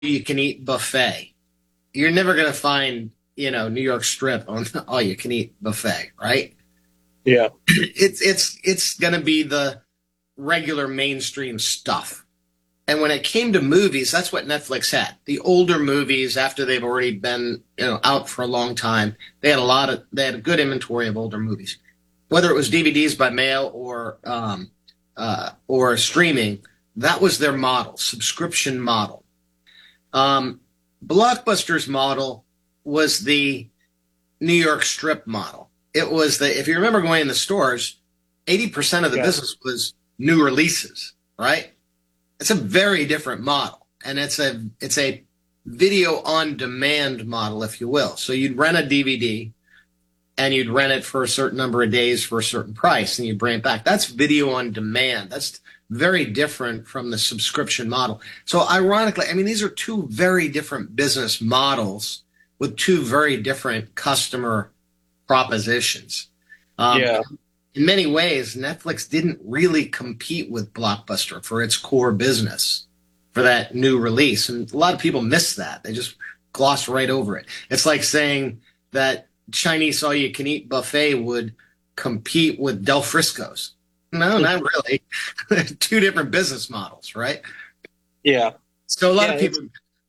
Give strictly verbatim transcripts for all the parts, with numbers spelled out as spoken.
you can eat buffet. You're never going to find, you know, New York strip on all you can eat buffet, right? Yeah. It's it's it's going to be the regular mainstream stuff. And when it came to movies, that's what Netflix had. The older movies, after they've already been, you know, out for a long time, they had a lot of they had a good inventory of older movies. Whether it was D V Ds by mail or um, uh, or streaming, that was their model, subscription model. Um, Blockbuster's model was the New York strip model. It was the, if you remember going in the stores, eighty percent of the Yeah. business was new releases, right? It's a very different model. And it's a, it's a video on demand model, if you will. So you'd rent a D V D and you'd rent it for a certain number of days for a certain price and you'd bring it back. That's video on demand. That's very different from the subscription model. So ironically, I mean, these are two very different business models with two very different customer propositions. Um, Yeah. In many ways, Netflix didn't really compete with Blockbuster for its core business for that new release. And a lot of people miss that. They just gloss right over it. It's like saying that Chinese all-you-can-eat buffet would compete with Del Frisco's. No, not really. Two different business models, right? Yeah. So a lot Yeah, of people,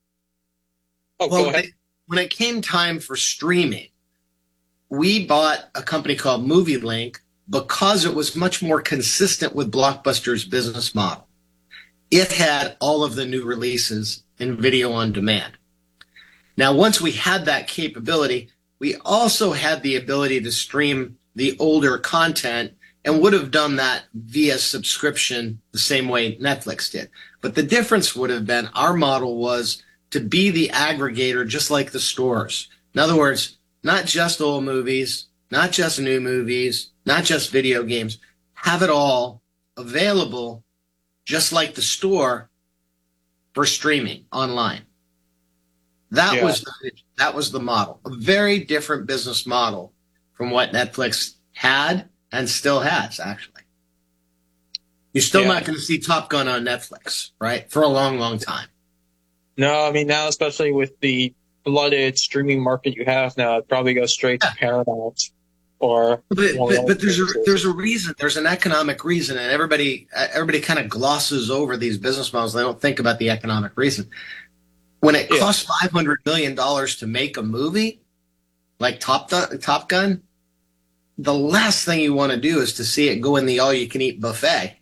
Oh, well, go ahead. when it came time for streaming, we bought a company called Movie Link because it was much more consistent with Blockbuster's business model. It had all of the new releases in video on demand. Now, once we had that capability, we also had the ability to stream the older content and would have done that via subscription the same way Netflix did. But the difference would have been our model was to be the aggregator, just like the stores. In other words, not just old movies, not just new movies, not just video games, have it all available just like the store for streaming online. That Yeah. was the, that was the model. A very different business model from what Netflix had and still has, actually. You're still Yeah. not going to see Top Gun on Netflix, right? For a long, long time. No, I mean, now, especially with the flooded streaming market you have now, it probably goes straight to Paramount or But, one of but, but those there's a places. there's a reason. There's an economic reason, and everybody uh, everybody kind of glosses over these business models. They don't think about the economic reason. When it Yeah. costs five hundred million dollars to make a movie like Top Gun, Top Gun, the last thing you want to do is to see it go in the all-you-can-eat buffet.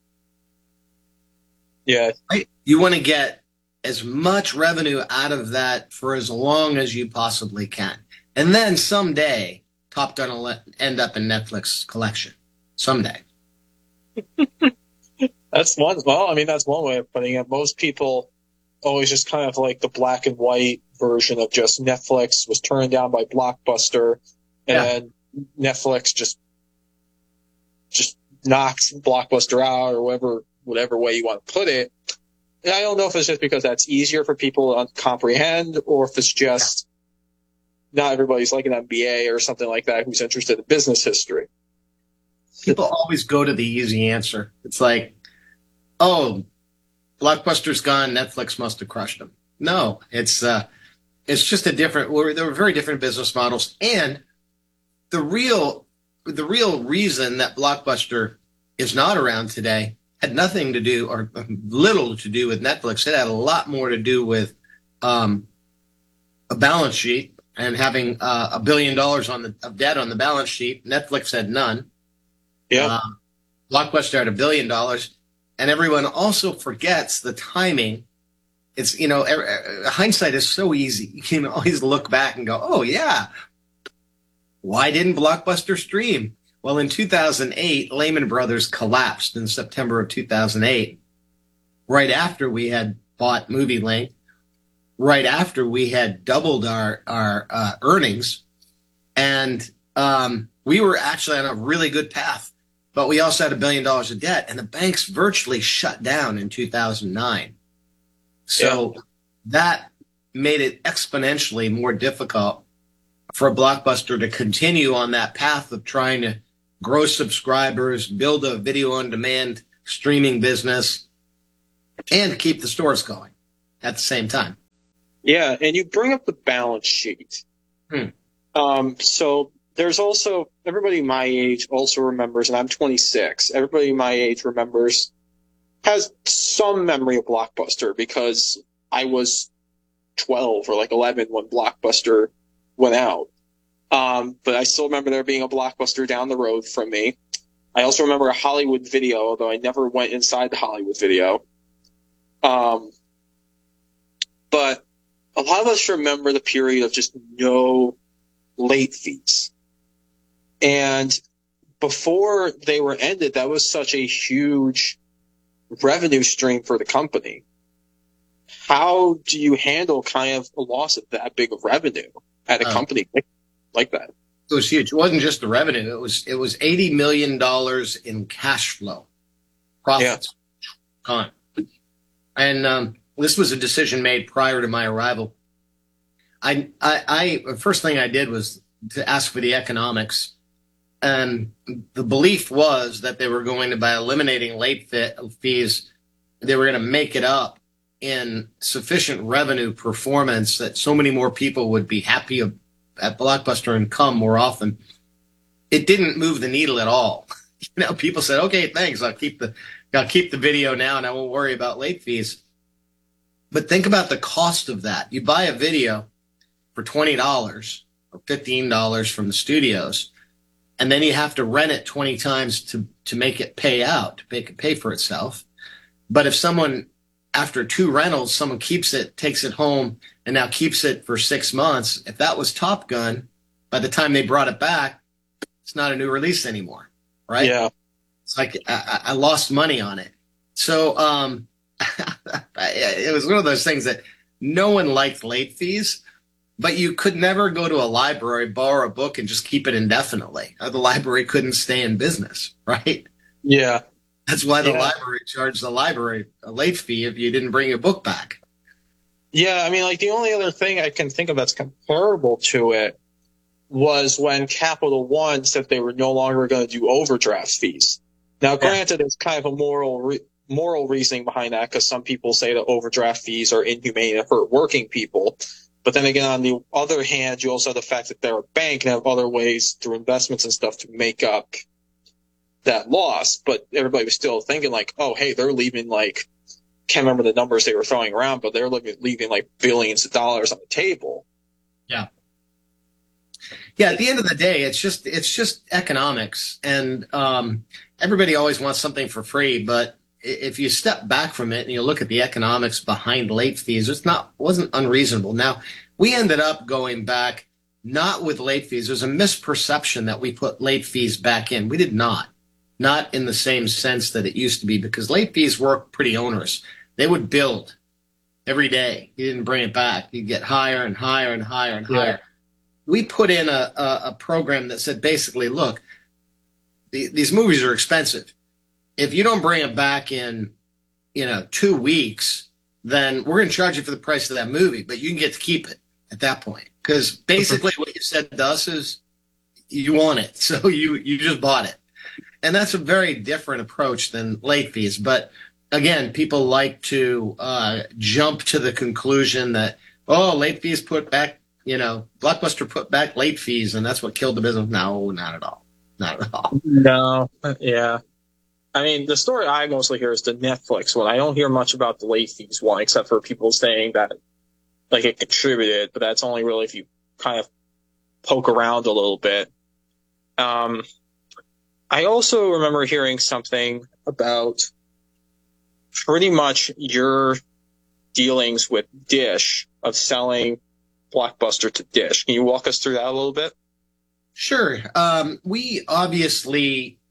Yeah. Right? You want to get as much revenue out of that for as long as you possibly can, and then someday Top Gun will end up in Netflix collection. Someday. That's one. Well, I mean, that's one way of putting it. Most people always just kind of like the black and white version of just Netflix was turned down by Blockbuster, and Yeah. then Netflix just just knocked Blockbuster out, or whatever whatever way you want to put it. And I don't know if it's just because that's easier for people to comprehend, or if it's just not everybody's like an M B A or something like that who's interested in business history. People always go to the easy answer. It's like, oh, Blockbuster's gone, Netflix must have crushed them. No, it's uh, it's just a different. Well, there were very different business models, and the real the real reason that Blockbuster is not around today had nothing to do, or little to do, with Netflix. It had a lot more to do with um, a balance sheet and having uh, a billion dollars on the of debt on the balance sheet. Netflix had none. Yeah. Uh, Blockbuster had a billion dollars, and everyone also forgets the timing. It's, you know, er, er, hindsight is so easy. You can always look back and go, oh, yeah, why didn't Blockbuster stream? Well, in two thousand eight, Lehman Brothers collapsed in September of two thousand eight, right after we had bought Movie Link, right after we had doubled our, our uh, earnings. And um, we were actually on a really good path. But we also had a billion dollars of debt, and the banks virtually shut down in two thousand nine. So yeah. That made it exponentially more difficult for Blockbuster to continue on that path of trying to grow subscribers, build a video on demand streaming business, and keep the stores going. at the same time. Yeah, and you bring up the balance sheet. Hmm. Um, so there's also, everybody my age also remembers, and I'm twenty-six, everybody my age remembers, has some memory of Blockbuster because I was twelve or like eleven when Blockbuster went out. Um, but I still remember there being a Blockbuster down the road from me. I also remember a Hollywood Video, although I never went inside the Hollywood Video. Um, but a lot of us remember the period of just no late fees. And before they were ended, that was such a huge revenue stream for the company. How do you handle kind of a loss of that big of revenue at a Oh. company like, like that? It was huge. It wasn't just the revenue. It was it was eighty million dollars in cash flow, profits. Gone. And um, this was a decision made prior to my arrival. I, I, I first thing I did was to ask for the economics, and the belief was that they were going to, by eliminating late fi- fees, they were going to make it up in sufficient revenue performance that so many more people would be happy at Blockbuster and come more often. It didn't move the needle at all. You know, people said, "Okay, thanks. I'll keep the I'll keep the video now, and I won't worry about late fees." But think about the cost of that. You buy a video for twenty dollars or fifteen dollars from the studios, and then you have to rent it twenty times to to make it pay out, to make it pay for itself. But if someone, after two rentals, someone keeps it, takes it home, and now keeps it for six months, if that was Top Gun, by the time they brought it back, it's not a new release anymore, right? Yeah. It's like I, I lost money on it. So um, it was one of those things that no one liked late fees, but you could never go to a library, borrow a book, and just keep it indefinitely. The library couldn't stay in business, right? Yeah. That's why the Yeah. library charged the library a late fee if you didn't bring your book back. Yeah, I mean, like, the only other thing I can think of that's comparable to it was when Capital One said they were no longer going to do overdraft fees. Now, granted, it's kind of a moral re- moral reasoning behind that, because some people say that overdraft fees are inhumane and hurt working people. But then again, on the other hand, you also have the fact that they're a bank and have other ways through investments and stuff to make up that loss. But everybody was still thinking like, oh, hey, they're leaving like, can't remember the numbers they were throwing around, but they're leaving, leaving like billions of dollars on the table. Yeah. Yeah, at the end of the day, it's just it's just economics, and um, everybody always wants something for free. But if you step back from it and you look at the economics behind late fees, it's not wasn't unreasonable. Now, we ended up going back not with late fees. There's a misperception that we put late fees back in. We did not, not in the same sense that it used to be, because late fees were pretty onerous. They would build every day. You didn't bring it back. You'd get higher and higher and higher and Yeah. higher. We put in a, a, a program that said basically, look, the, these movies are expensive. If you don't bring it back in, you know, two weeks, then we're going to charge you for the price of that movie, but you can get to keep it at that point. Because basically what you said to us is you want it, so you, you just bought it. And that's a very different approach than late fees. But again, people like to uh, jump to the conclusion that, oh, late fees put back, you know, Blockbuster put back late fees, and that's what killed the business. No, not at all. Not at all. No. Yeah. I mean, the story I mostly hear is the Netflix one. I don't hear much about the late fees one, except for people saying that, like, it contributed, but that's only really if you kind of poke around a little bit. Um, I also remember hearing something about pretty much your dealings with Dish of selling Blockbuster to Dish. Can you walk us through that a little bit? Sure. Um, we obviously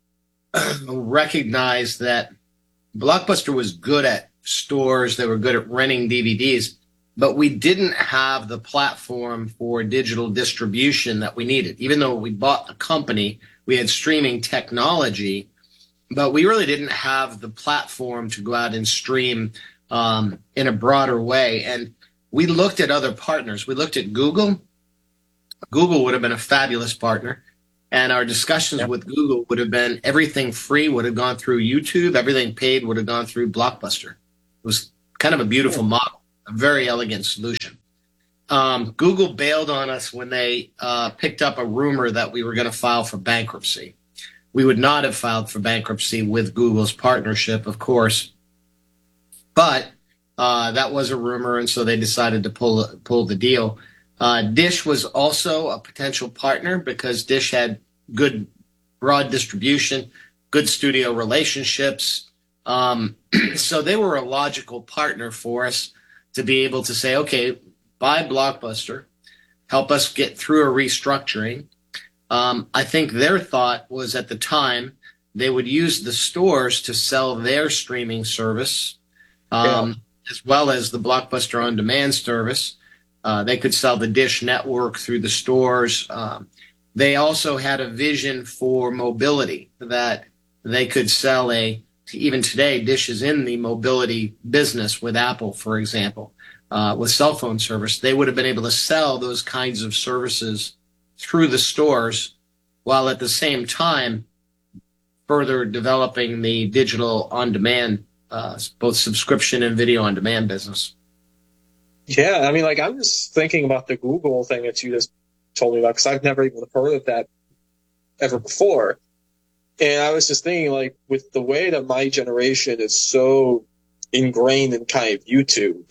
recognize that Blockbuster was good at stores. They were good at renting D V Ds, but we didn't have the platform for digital distribution that we needed. Even though we bought the company, we had streaming technology, but we really didn't have the platform to go out and stream um, in a broader way. And we looked at other partners. We looked at Google. Google would have been a fabulous partner. And our discussions Yep. with Google would have been everything free would have gone through YouTube. Everything paid would have gone through Blockbuster. It was kind of a beautiful model. a very elegant solution. Um, Google bailed on us when they uh, picked up a rumor that we were going to file for bankruptcy. We would not have filed for bankruptcy with Google's partnership, of course, but uh, that was a rumor, and so they decided to pull pull the deal. Uh, Dish was also a potential partner because Dish had good broad distribution, good studio relationships. Um, so they were a logical partner for us to be able to say, okay, buy Blockbuster, help us get through a restructuring. Um, I think their thought was at the time they would use the stores to sell their streaming service, um, yeah. as well as the Blockbuster On Demand service. Uh, they could sell the Dish network through the stores. Um, they also had a vision for mobility that they could sell a, even today, Dish is in the mobility business with Apple, for example, uh, with cell phone service. They would have been able to sell those kinds of services through the stores while at the same time further developing the digital on-demand, uh, both subscription and video on-demand business. Yeah, I mean, like, I'm just thinking about the Google thing that you just told me about, because I've never even heard of that ever before. And I was just thinking, like, with the way that my generation is so ingrained in kind of YouTube,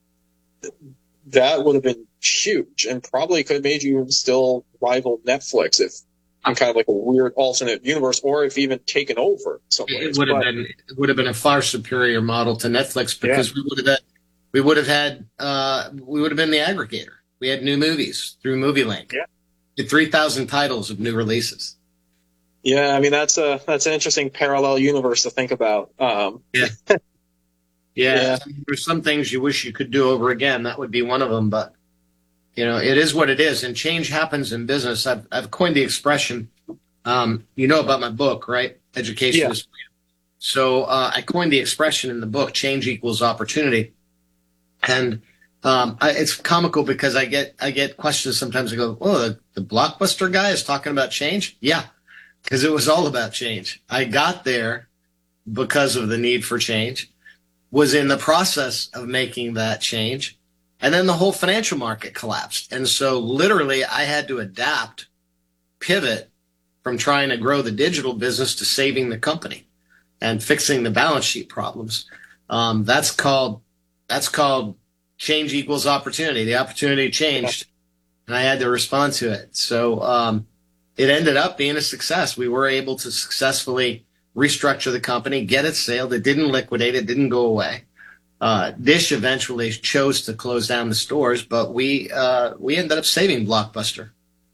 that would have been huge and probably could have made you still rival Netflix if in kind of like a weird alternate universe, or if even taken over. It would have been it would have been a far superior model to Netflix because yeah. we would have had, we would have had uh, we would have been the aggregator. We had new movies through MovieLink. Yeah, with three thousand titles of new releases. Yeah, I mean that's a that's an interesting parallel universe to think about. Um, yeah. yeah, yeah. There's some things you wish you could do over again. That would be one of them, but. You know, it is what it is, and change happens in business. I've, I've coined the expression, um, you know about my book, right? Education yeah. is freedom. So uh, I coined the expression in the book, change equals opportunity. And um, I, it's comical because I get I get questions sometimes. I go, oh, the, the Blockbuster guy is talking about change? Yeah, because it was all about change. I got there because of the need for change, was in the process of making that change. And then the whole financial market collapsed. And so literally I had to adapt, pivot from trying to grow the digital business to saving the company and fixing the balance sheet problems. Um, that's called, that's called change equals opportunity. The opportunity changed and I had to respond to it. So um, it ended up being a success. We were able to successfully restructure the company, get it sailed. It didn't liquidate. It didn't go away. Uh, Dish eventually chose to close down the stores, but we uh, we ended up saving Blockbuster.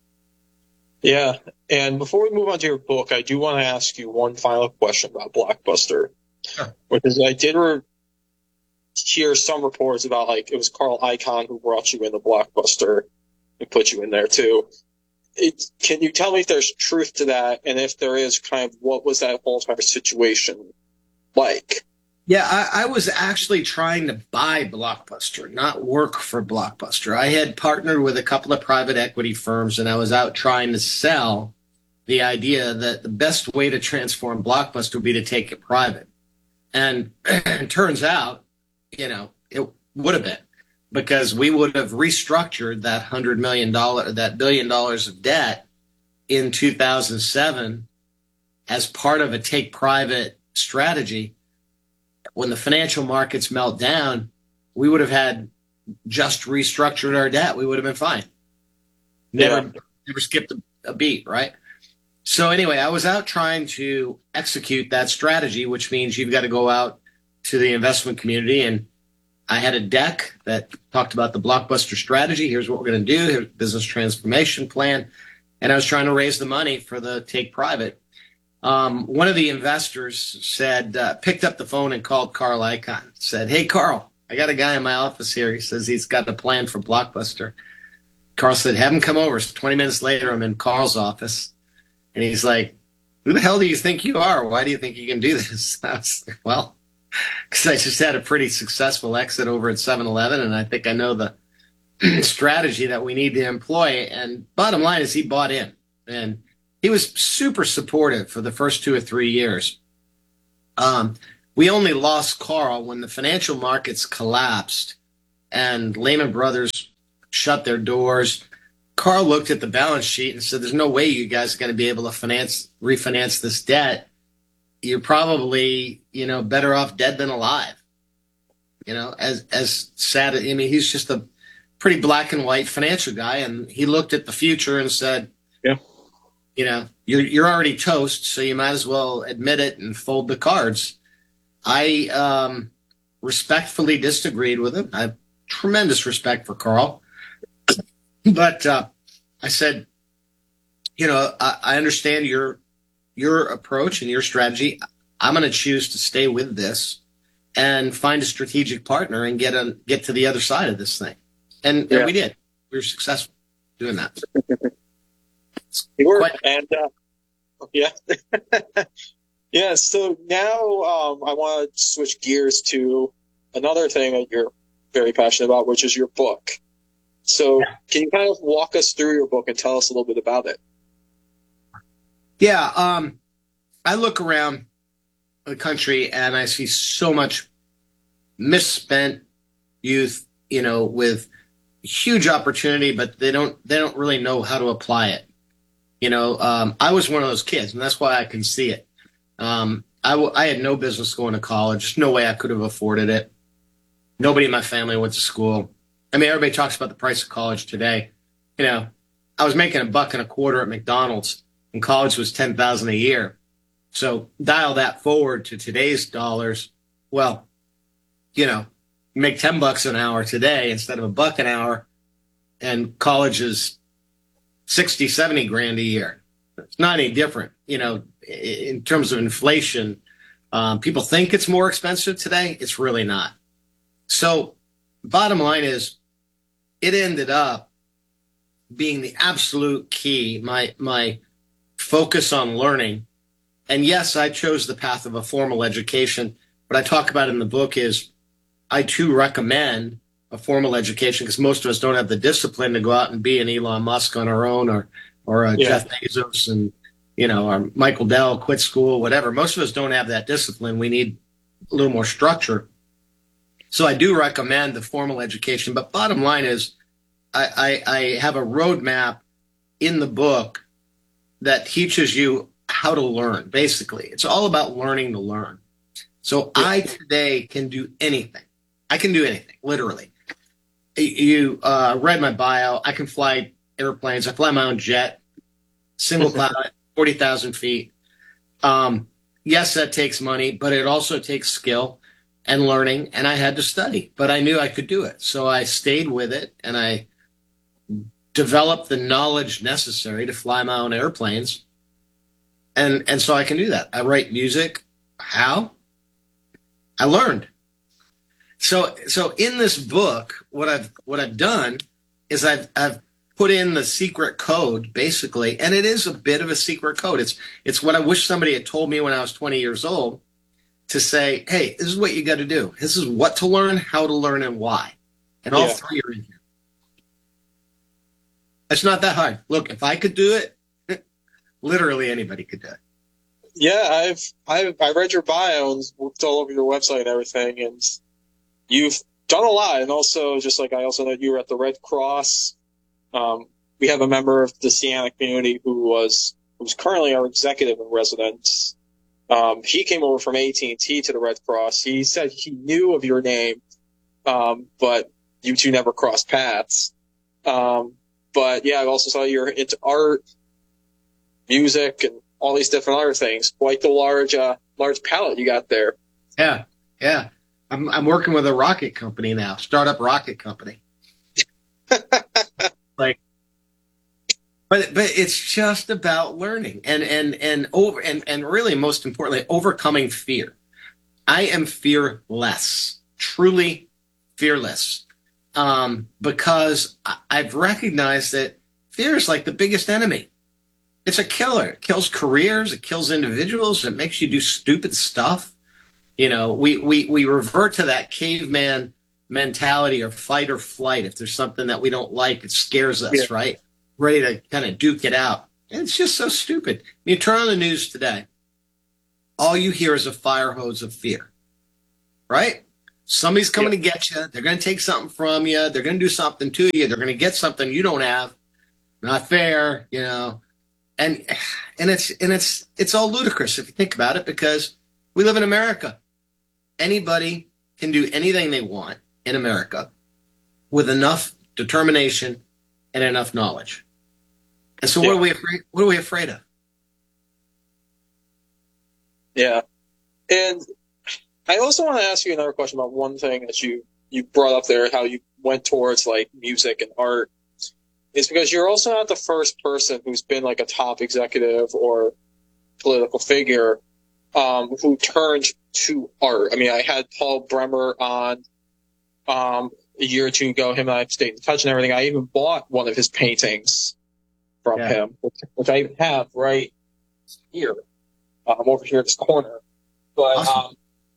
Yeah, and before we move on to your book, I do want to ask you one final question about Blockbuster, sure. which is I did re- hear some reports about like it was Carl Icahn who brought you into Blockbuster and put you in there too. It, can you tell me if there's truth to that, and if there is, kind of what was that whole entire situation like? Yeah, I, I was actually trying to buy Blockbuster, not work for Blockbuster. I had partnered with a couple of private equity firms, and I was out trying to sell the idea that the best way to transform Blockbuster would be to take it private. And it turns out, you know, it would have been, because we would have restructured that one hundred million dollars, that billion dollars of debt in two thousand seven as part of a take private strategy. When the financial markets melt down, we would have had just restructured our debt. We would have been fine. Never, yeah. never skipped a, a beat, right? So anyway, I was out trying to execute that strategy, which means you've got to go out to the investment community. And I had a deck that talked about the Blockbuster strategy. Here's what we're going to do. Here's the business transformation plan. And I was trying to raise the money for the take private. Um, one of the investors said, uh, picked up the phone and called Carl Icahn. Said, hey, Carl, I got a guy in my office here. He says he's got a plan for Blockbuster. Carl said, have him come over. So twenty minutes later, I'm in Carl's office. And he's like, who the hell do you think you are? Why do you think you can do this? I was like, well, because I just had a pretty successful exit over at seven eleven, and I think I know the strategy that we need to employ. And bottom line is he bought in. And he was super supportive for the first two or three years. Um, we only lost Carl when the financial markets collapsed and Lehman Brothers shut their doors, Carl looked at the balance sheet and said, there's no way you guys are going to be able to finance, refinance this debt. You're probably, you know, better off dead than alive. You know, as, as sad, I mean, he's just a pretty black and white financial guy. And he looked at the future and said, yeah, you know, you're, you're already toast, so you might as well admit it and fold the cards. I, um, respectfully disagreed with him. I have tremendous respect for Carl. But uh, I said, you know, I, I understand your your approach and your strategy. I'm going to choose to stay with this and find a strategic partner and get a, get to the other side of this thing. And, yeah. and we did. We were successful doing that. You were, Quite- and uh, yeah, yeah. So now um, I want to switch gears to another thing that you're very passionate about, which is your book. So yeah. Can you kind of walk us through your book and tell us a little bit about it? Yeah. Um, I look around the country and I see so much misspent youth, you know, with huge opportunity, but they don't, they don't really know how to apply it. You know, um, I was one of those kids, and that's why I can see it. Um, I, w- I had no business going to college. No way I could have afforded it. Nobody in my family went to school. I mean, everybody talks about the price of college today. You know, I was making a buck and a quarter at McDonald's, and college was ten thousand dollars a year. So dial that forward to today's dollars. Well, you know, you make ten bucks an hour today instead of a buck an hour, and college is sixty, seventy grand a year. It's not any different, you know, in terms of inflation. Um, people think it's more expensive today. It's really not. So bottom line is, it ended up being the absolute key, my my focus on learning. And yes, I chose the path of a formal education. What I talk about in the book is I too recommend a formal education because most of us don't have the discipline to go out and be an Elon Musk on our own, or or a yeah. Jeff Bezos and, you know, or Michael Dell, quit school, whatever. Most of us don't have that discipline. We need a little more structure. So I do recommend the formal education. But bottom line is I, I, I have a roadmap in the book that teaches you how to learn. Basically, it's all about learning to learn. So yeah. I today can do anything. I can do anything, literally. You uh, read my bio. I can fly airplanes. I fly my own jet, single pilot, forty thousand feet. Um, yes, that takes money, but it also takes skill and learning, and I had to study, but I knew I could do it. So I stayed with it, and I developed the knowledge necessary to fly my own airplanes. And, and so I can do that. I write music. How? I learned. So, so in this book, what I've, what I've done is I've, I've put in the secret code basically, and it is a bit of a secret code. It's, it's what I wish somebody had told me when I was twenty years old, to say, hey, this is what you got to do. This is what to learn, how to learn, and why. And all yeah. three are in here. It's not that hard. Look, if I could do it, literally anybody could do it. Yeah, I've I've I read your bio and looked all over your website and everything, and you've done a lot. And also, just like I also know you were at the Red Cross. Um, we have a member of the Siena community who was who's currently our executive in residence. Um, he came over from A T and T to the Red Cross. He said he knew of your name, um, but you two never crossed paths. Um, but yeah, I also saw you're into art, music, and all these different other things. Quite the large, uh, large palette you got there. Yeah, yeah. I'm I'm working with a rocket company now, startup rocket company. like. But but it's just about learning and and and over and, and really most importantly overcoming fear. I am fearless, truly fearless, um, because I've recognized that fear is like the biggest enemy. It's a killer. It kills careers. It kills individuals. It makes you do stupid stuff. You know, we we we revert to that caveman mentality or fight or flight. If there's something that we don't like, it scares us, yeah. right? Ready to kind of duke it out. And it's just so stupid. You turn on the news today, all you hear is a fire hose of fear, right? Somebody's coming Yeah. to get you. They're going to take something from you. They're going to do something to you. They're going to get something you don't have. Not fair, you know. And and it's and it's it's all ludicrous if you think about it, because we live in America. Anybody can do anything they want in America with enough determination and enough knowledge. And so, what Yeah. are we afraid? What are we afraid of? Yeah. And I also want to ask you another question about one thing that you, you brought up there, how you went towards like music and art, is because you're also not the first person who's been like a top executive or political figure um, who turned to art. I mean, I had Paul Bremer on um, a year or two ago. Him and I stayed in touch and everything. I even bought one of his paintings from Yeah. him, which, which I even have right here. Um, over here in this corner. But Awesome.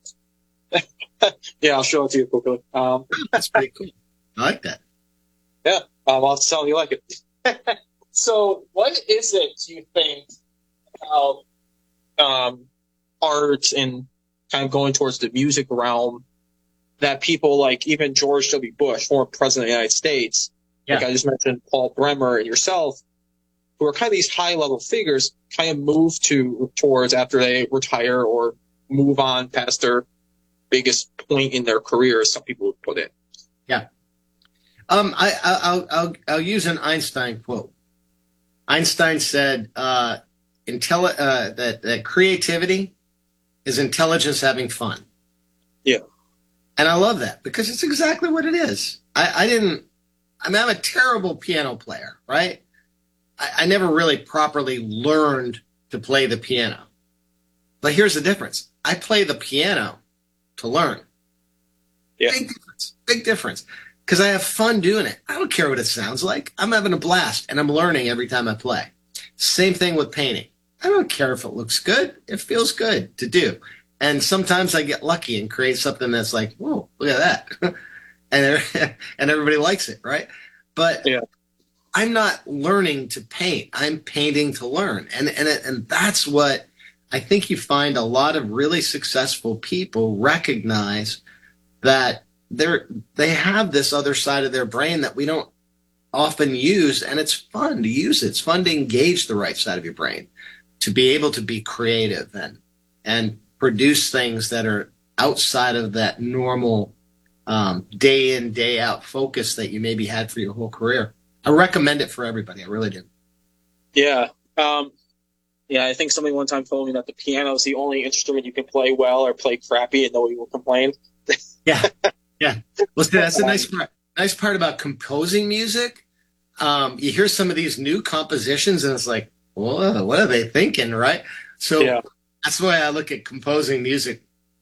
um, yeah, I'll show it to you quickly. Um, That's pretty cool. I like that. yeah, um, I'll tell you like it. So, what is it do you think about um, art and kind of going towards the music realm that people like even George W. Bush, former president of the United States, Yeah. like I just mentioned, Paul Bremer and yourself, who are kind of these high level figures, kind of move to towards after they retire or move on past their biggest point in their career, as some people would put it. Yeah. Um, I, I, I'll, I'll, I'll use an Einstein quote. Einstein said uh, intelli- uh, that, that creativity is intelligence having fun. Yeah. And I love that because it's exactly what it is. I, I didn't, I mean, I'm a terrible piano player, right? I, I never really properly learned to play the piano. But here's the difference. I play the piano to learn. Yeah. Big difference. Big difference. Because I have fun doing it. I don't care what it sounds like. I'm having a blast, and I'm learning every time I play. Same thing with painting. I don't care if it looks good. It feels good to do. And sometimes I get lucky and create something that's like, whoa, look at that. and and everybody likes it, right? But Yeah. I'm not learning to paint. I'm painting to learn. And and it, and that's what I think you find a lot of really successful people recognize, that they're they have this other side of their brain that we don't often use, and it's fun to use it. It's fun to engage the right side of your brain, to be able to be creative and and produce things that are outside of that normal um, day in, day out focus that you maybe had for your whole career. I recommend it for everybody. I really do. Yeah. Um, yeah, I think somebody one time told me that the piano is the only instrument you can play well or play crappy and nobody will complain. Yeah. Yeah. Well, see, that's the nice part. Nice part about composing music. Um, you hear some of these new compositions and it's like, whoa, what are they thinking, right? So Yeah. that's the way I look at composing music.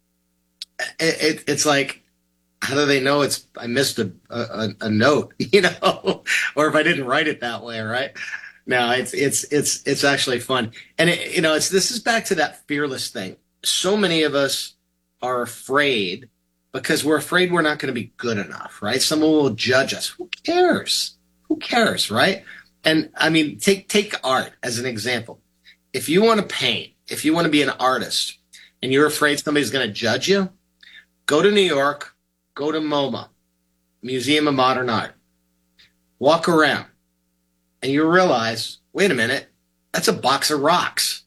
It, it, it's like, how do they know it's I missed a, a, a note, you know, or if I didn't write it that way, right? No, it's it's it's it's actually fun, and it, you know, it's this is back to that fearless thing. So many of us are afraid because we're afraid we're not going to be good enough, right? Someone will judge us. Who cares? Who cares, right? And I mean, take take art as an example. If you want to paint, if you want to be an artist, and you're afraid somebody's going to judge you, go to New York, go to MoMA, Museum of Modern Art, walk around, and you realize, wait a minute, that's a box of rocks.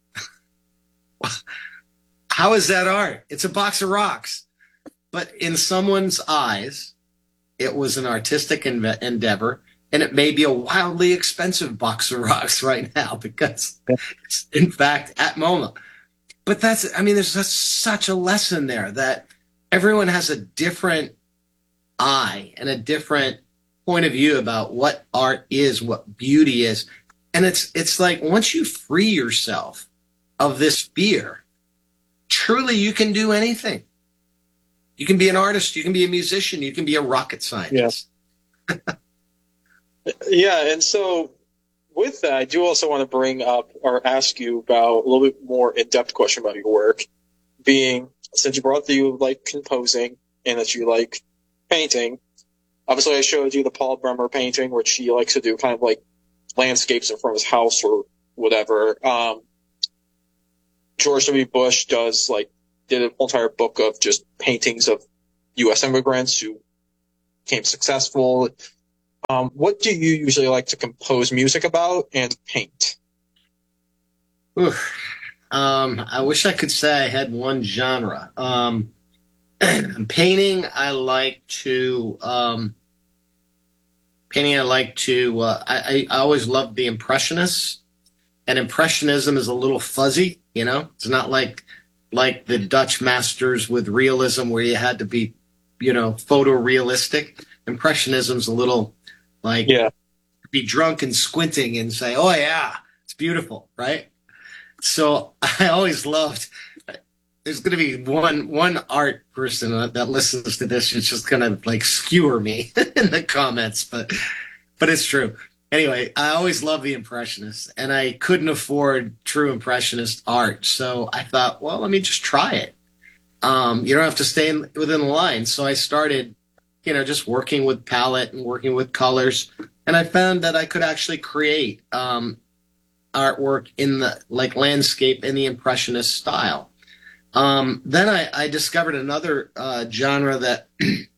How is that art? It's a box of rocks. But in someone's eyes, it was an artistic enve- endeavor, and it may be a wildly expensive box of rocks right now because it's, in fact, at MoMA. But that's, I mean, there's just such a lesson there that everyone has a different eye and a different point of view about what art is, what beauty is. And it's it's like once you free yourself of this fear, truly you can do anything. You can be an artist, you can be a musician, you can be a rocket scientist. Yeah, and so with that, I do also want to bring up or ask you about a little bit more in-depth question about your work, being, since you brought up that you like composing and that you like painting, obviously I showed you the Paul Bremer painting, which he likes to do kind of like landscapes in front of his house or whatever. Um, George W. Bush does like, did an entire book of just paintings of U S immigrants who became successful. Um, what do you usually like to compose music about and paint? Oof. Um, I wish I could say I had one genre. Um, painting, I like to um, painting. I like to. Uh, I, I always loved the Impressionists, and Impressionism is a little fuzzy. You know, it's not like like the Dutch masters with realism, where you had to be, you know, photorealistic. Impressionism's a little like Yeah. be drunk and squinting and say, "Oh yeah, it's beautiful," right? So I always loved. There's going to be one one art person that listens to this. It's just going to like skewer me in the comments, but but it's true. Anyway, I always loved the Impressionists, and I couldn't afford true Impressionist art, so I thought, well, let me just try it. Um, you don't have to stay in, within the line, so I started, you know, just working with palette and working with colors, and I found that I could actually create um, artwork in the like landscape in the Impressionist style. Um, then I, I discovered another uh, genre that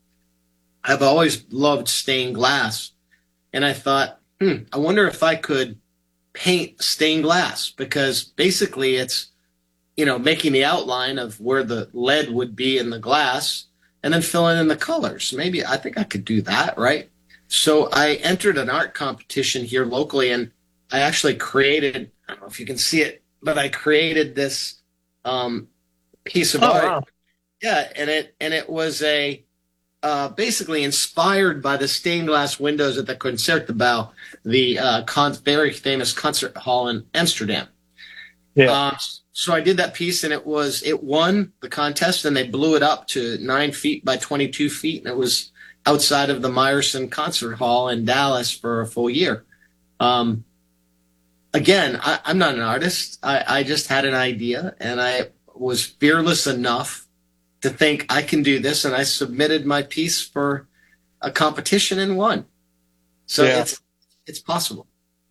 I've always loved, stained glass, and I thought, hmm, I wonder if I could paint stained glass, because basically it's, you know, making the outline of where the lead would be in the glass and then filling in the colors. Maybe I think I could do that, right? So I entered an art competition here locally, and I actually created, I don't know if you can see it, but I created this um, piece of Oh, art. wow. Yeah, and it and it was a uh, basically inspired by the stained glass windows at the Concertgebouw, the uh, con- very famous concert hall in Amsterdam. Yeah. Uh, so I did that piece, and it was it won the contest, and they blew it up to nine feet by twenty-two feet, and it was outside of the Meyerson Concert Hall in Dallas for a full year. Um, again, I, I'm not an artist. I, I just had an idea, and I was fearless enough to think I can do this, and I submitted my piece for a competition and won. So Yeah. it's it's possible.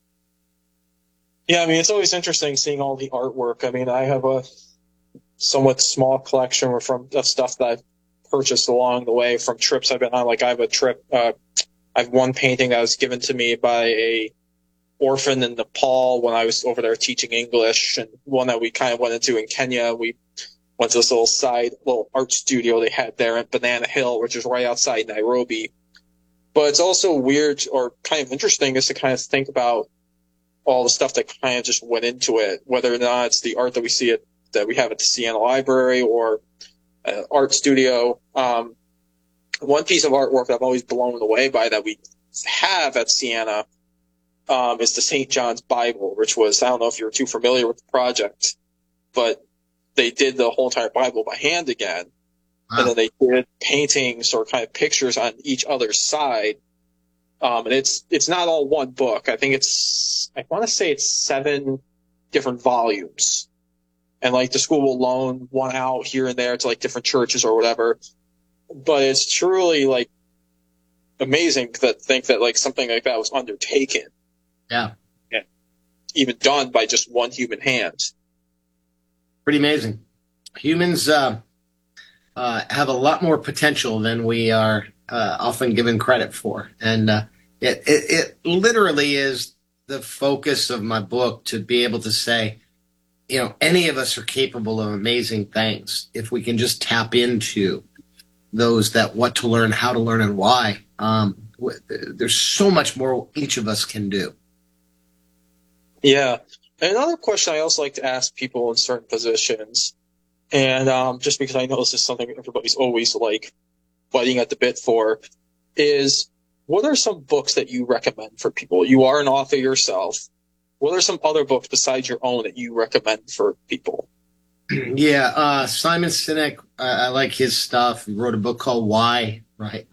Yeah, I mean, it's always interesting seeing all the artwork. I mean, I have a somewhat small collection from of stuff that I've purchased along the way from trips I've been on. Like, I have a trip, uh, I have one painting that was given to me by a orphan in Nepal when I was over there teaching English, and one that we kind of went into in Kenya. We went to this little side, little art studio they had there at Banana Hill, which is right outside Nairobi. But it's also weird, or kind of interesting, is to kind of think about all the stuff that kind of just went into it, whether or not it's the art that we see at that we have at the Siena Library or an art studio. Um, one piece of artwork that I'm always blown away by that we have at Siena um, is the Saint John's Bible, which was, I don't know if you're too familiar with the project, but they did the whole entire Bible by hand again. Wow. And then they did paintings or kind of pictures on each other's side. Um, and it's it's not all one book. I think it's, I want to say it's seven different volumes. And like the school will loan one out here and there to like different churches or whatever. But it's truly like amazing to think that like something like that was undertaken. Yeah. And even done by just one human hand. Pretty amazing. Humans uh, uh, have a lot more potential than we are uh, often given credit for. And uh, it, it, it literally is the focus of my book to be able to say, you know, any of us are capable of amazing things if we can just tap into those that what to learn, how to learn, and why. Um, there's so much more each of us can do. Yeah. And another question I also like to ask people in certain positions, and um, just because I know this is something everybody's always like biting at the bit for, is what are some books that you recommend for people? You are an author yourself. What are some other books besides your own that you recommend for people? Yeah, uh, Simon Sinek, I, I like his stuff. He wrote a book called Why, right?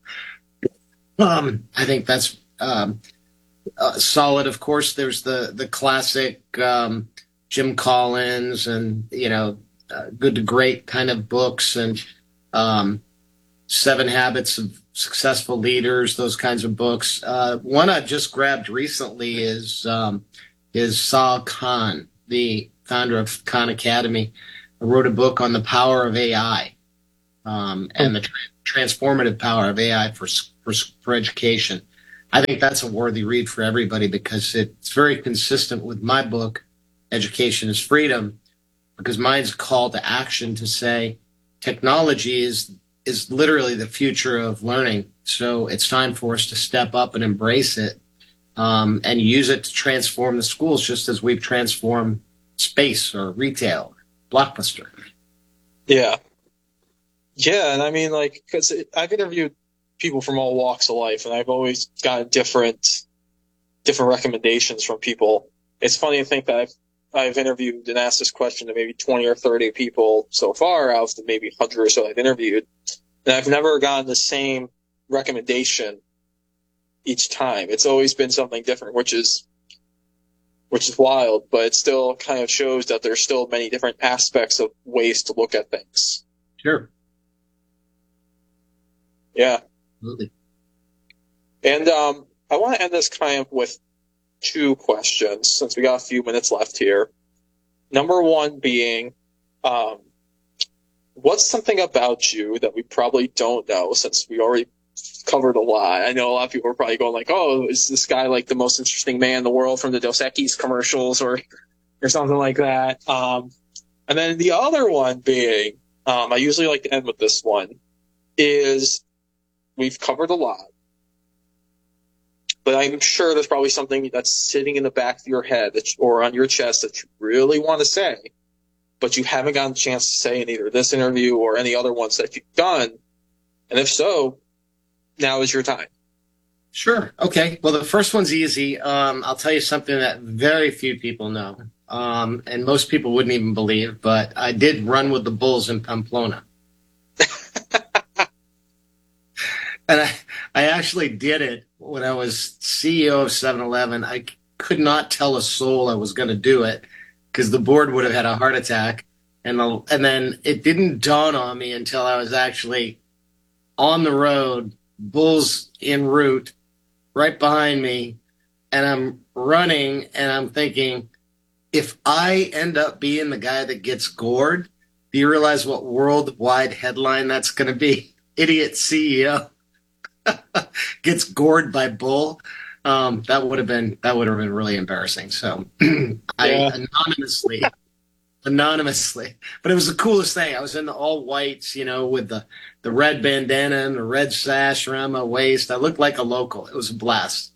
Um, I think that's um, uh, solid. Of course, there's the the classic um, Jim Collins and, you know, uh, Good to Great kind of books, and um, Seven Habits of Successful Leaders, those kinds of books. Uh, one I just grabbed recently is um, is Sal Khan, the founder of Khan Academy. I wrote a book on the power of A I. um, and the tra- transformative power of A I for, for for education. I think that's a worthy read for everybody because it's very consistent with my book, Education is Freedom, because mine's a call to action to say technology is is literally the future of learning. So it's time for us to step up and embrace it, um, and use it to transform the schools, just as we've transformed space or retail, Blockbuster. Yeah. Yeah, and I mean, like, because I've interviewed people from all walks of life, and I've always gotten different different recommendations from people. It's funny to think that I've I've interviewed and asked this question to maybe twenty or thirty people so far out of the maybe one hundred or so I've interviewed, and I've never gotten the same recommendation each time. It's always been something different, which is which is wild, but it still kind of shows that there's still many different aspects of ways to look at things. Sure. Yeah. Absolutely. And um, I want to end this kind of with two questions since we got a few minutes left here. Number one being, um, what's something about you that we probably don't know, since we already covered a lot? I know a lot of people are probably going like, oh, is this guy like the most interesting man in the world from the Dos Equis commercials or or something like that? Um, and then the other one being, um, I usually like to end with this one, is we've covered a lot, but I'm sure there's probably something that's sitting in the back of your head that you, or on your chest that you really want to say, but you haven't gotten a chance to say in either this interview or any other ones that you've done. And if so, now is your time. Sure. Okay. Well, the first one's easy. Um, I'll tell you something that very few people know, um, and most people wouldn't even believe, but I did run with the Bulls in Pamplona. And I, I actually did it when I was C E O of seven eleven. I could not tell a soul I was going to do it because the board would have had a heart attack. And, the, and then it didn't dawn on me until I was actually on the road, Bulls en route, right behind me. And I'm running and I'm thinking, if I end up being the guy that gets gored, do you realize what worldwide headline that's going to be? Idiot C E O gets gored by bull. Um, that would have been that would have been really embarrassing. So I Yeah. anonymously, anonymously, but it was the coolest thing. I was in the all whites, you know, with the the red bandana and the red sash around my waist. I looked like a local. It was a blast.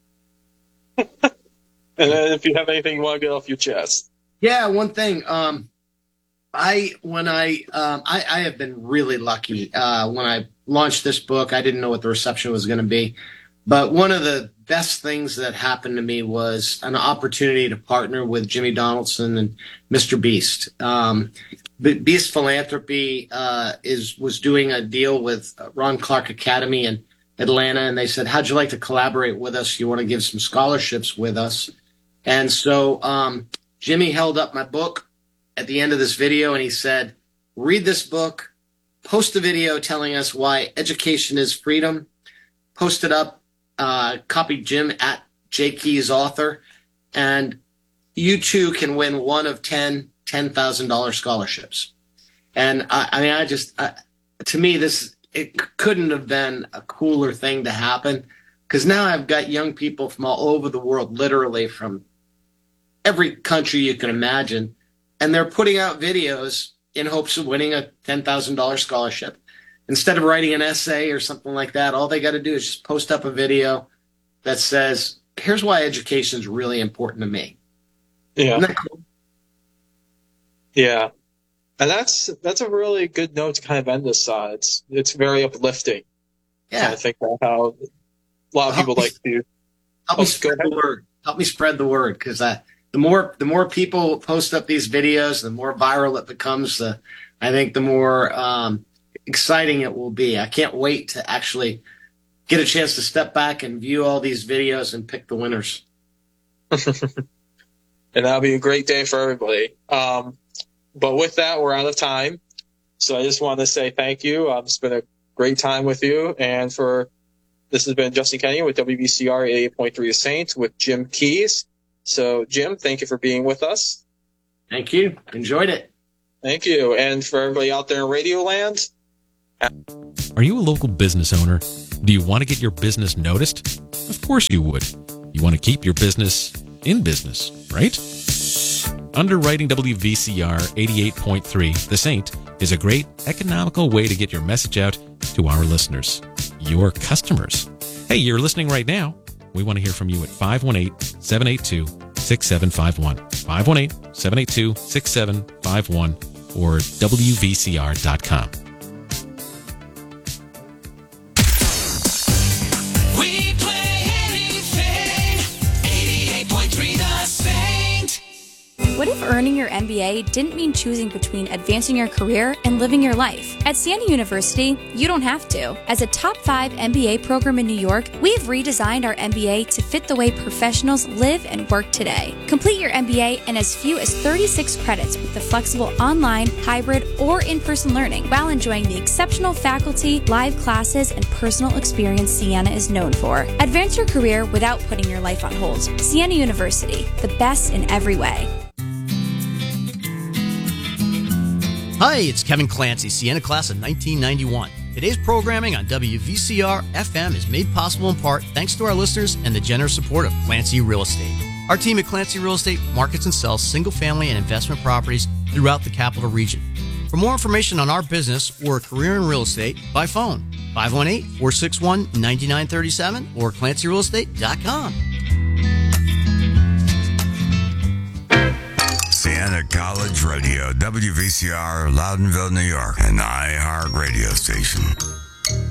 And then if you have anything you want to get off your chest. Yeah, one thing. Um, I when I um, I, I have been really lucky. Uh, when I launched this book, I didn't know what the reception was going to be, but one of the best things that happened to me was an opportunity to partner with Jimmy Donaldson and Mister Beast. Um, Beast Philanthropy uh, is was doing a deal with Ron Clark Academy in Atlanta, and they said, "How'd you like to collaborate with us? You want to give some scholarships with us?" And so um, Jimmy held up my book at the end of this video, and he said, "Read this book, post a video telling us why education is freedom, post it up, uh, copy Jim at J Keys Author, and you too can win one of ten ten thousand dollars scholarships." And I, I mean, I just, uh, to me, this, it couldn't have been a cooler thing to happen, because now I've got young people from all over the world, literally from every country you can imagine, and they're putting out videos in hopes of winning a ten thousand dollars scholarship. Instead of writing an essay or something like that, all they got to do is just post up a video that says, "Here's why education is really important to me." Yeah. Isn't that cool? Yeah. And that's that's a really good note to kind of end this on. It's it's very uplifting. Yeah. Kind of think about how a lot of people like to Help Oh, me go spread ahead. the word. Help me spread the word, because the more the more people post up these videos, the more viral it becomes. The I think the more um, exciting it will be. I can't wait to actually get a chance to step back and view all these videos and pick the winners. And that'll be a great day for everybody. Um, but with that, we're out of time. So I just want to say thank you. Um, it's been a great time with you. And for this has been Justin Kenny with W B C R eighty-eight point three The Saint with Jim Keys. So, Jim, thank you for being with us. Thank you. Enjoyed it. Thank you. And for everybody out there in Radio Land, Are you a local business owner? Do you want to get your business noticed? Of course you would. You want to keep your business in business, right? Underwriting W V C R eighty-eight point three, The Saint, is a great economical way to get your message out to our listeners, your customers. Hey, you're listening right now. We want to hear from you at five one eight, seven eight two, six seven five one, five one eight, seven eight two, six seven five one, or W V C R dot com. We play anything, eighty-eight point three The Saint. What if earning your M B A didn't mean choosing between advancing your career and living your life? At Siena University, you don't have to. As a top five M B A program in New York, we've redesigned our M B A to fit the way professionals live and work today. Complete your M B A in as few as thirty-six credits with the flexible online, hybrid, or in-person learning while enjoying the exceptional faculty, live classes, and personal experience Siena is known for. Advance your career without putting your life on hold. Siena University, the best in every way. Hi, it's Kevin Clancy, Siena class of nineteen ninety-one. Today's programming on W V C R F M is made possible in part thanks to our listeners and the generous support of Clancy Real Estate. Our team at Clancy Real Estate markets and sells single-family and investment properties throughout the capital region. For more information on our business or a career in real estate, by phone, five one eight, four six one, nine nine three seven or clancy real estate dot com. Siena College Radio, W V C R, Loudonville, New York, an iHeart radio station.